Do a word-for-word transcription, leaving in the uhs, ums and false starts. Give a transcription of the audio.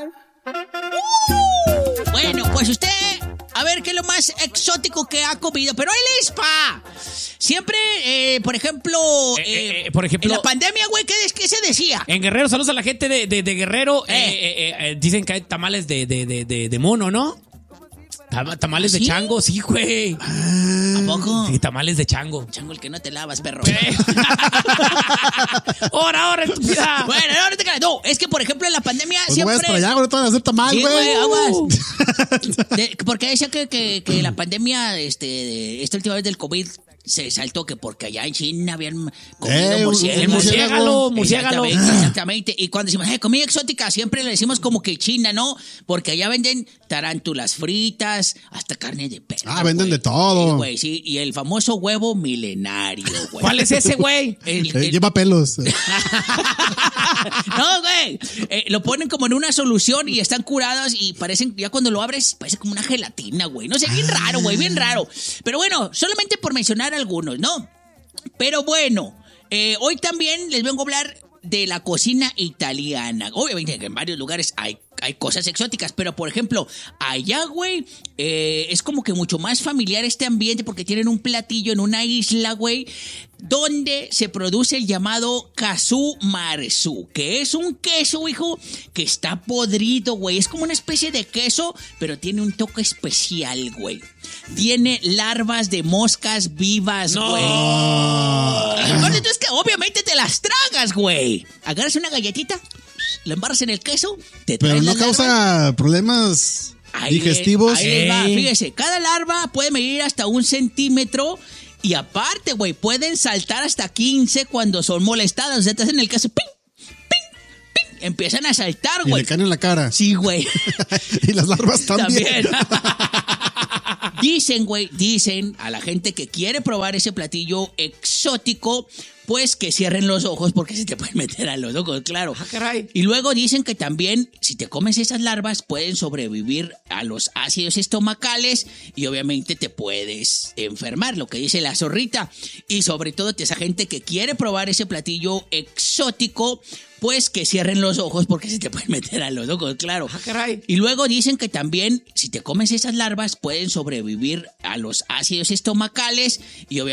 Bueno, pues usted, a ver qué es lo más exótico que ha comido. Pero él es pa. Siempre, eh, por ejemplo, Eh, eh, eh, eh, por ejemplo- en la pandemia, güey, ¿qué, ¿qué se decía? En Guerrero, saludos a la gente de, de, de Guerrero. Eh. Eh, eh, eh, dicen que hay tamales de, de, de, de, de mono, ¿no? Tam- Tamales ¿Ah, de sí? chango, sí, güey. ¿A poco? Sí, tamales de chango. Chango, el que no te lavas, perro. ¡Ahora, ahora, estúpida! Bueno, no, no te creas. No, es que, por ejemplo, en la pandemia Pues no siempre... vayas para allá, güey, no te van a hacer tamal, Sí, güey. güey, aguas. De- porque decía que, que, que la pandemia, este, esta última vez del COVID, se saltó que porque allá en China habían comido Eh, un- murciélagos. El murciélago, murciélago. Exactamente, exactamente. Y cuando decimos, eh, comida exótica, siempre le decimos como que China, ¿no? Porque allá venden tarántulas fritas, hasta carne de perro. Ah, venden güey. de todo. Sí, güey, sí. Y el famoso huevo milenario, güey. ¿Cuál es ese, güey? El- Eh, el- lleva pelos. no, güey. Eh, lo ponen como en una solución y están curadas y parecen, ya cuando lo abres, parece como una gelatina, güey. No sé, bien raro, güey, bien raro. Pero bueno, solamente por mencionar algunos, ¿no? Pero bueno, eh, hoy también les vengo a hablar de la cocina italiana. Obviamente que en varios lugares hay, hay cosas exóticas, pero por ejemplo, allá, güey, eh, es como que mucho más familiar este ambiente porque tienen un platillo en una isla, güey, donde se produce el llamado casu marzu, que es un queso, hijo, que está podrido, güey. Es como una especie de queso, pero tiene un toque especial, güey. Tiene larvas de moscas vivas, No. güey. Y lo peor de todo es que obviamente te las tragas, güey. Agarras una galletita, la embarras en el queso, te Pero traes no las larvas. causa problemas Ahí le- digestivos. ahí les va. Ey. Fíjese, cada larva puede medir hasta un centímetro. Y aparte, güey, pueden saltar hasta quince cuando son molestadas. O sea, te hacen el queso, ping, ping, ping. Empiezan a saltar, Y güey. le caen en la cara. Sí, güey. Y las larvas también. También. Dicen, güey, dicen a la gente que quiere probar ese platillo exótico, pues que cierren los ojos porque se te pueden meter a los ojos, claro. Ah, caray. Y luego dicen que también, si te comes esas larvas, pueden sobrevivir a los ácidos estomacales y obviamente te puedes enfermar, lo que dice la zorrita. Y sobre todo, esa gente que quiere probar ese platillo exótico, pues que cierren los ojos porque se te pueden meter a los ojos, claro. Ah, caray. Y luego dicen que también, si te comes esas larvas, pueden sobrevivir a los ácidos estomacales y obviamente